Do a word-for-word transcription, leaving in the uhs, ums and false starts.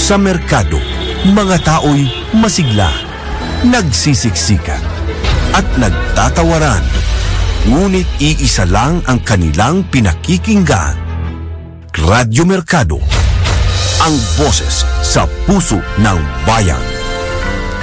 Sa merkado, mga tao'y masigla, nagsisiksikan, at nagtatawaran. Ngunit iisa lang ang kanilang pinakikinggan. Radyo Merkado, ang boses sa puso ng bayan.